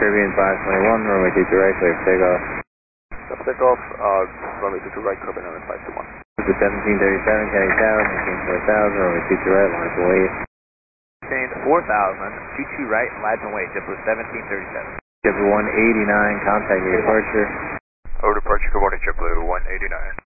Caribbean 521, runway 22 right, clear for takeoff. Takeoff, runway 22 right, Caribbean 521. This is 1737, County Tower, maintain 4000, runway 22 right, line to wait. Maintain 4000, 22 right, line to wait, JetBlue 1737. JetBlue 189, contact your departure. Over departure, good morning, JetBlue 189.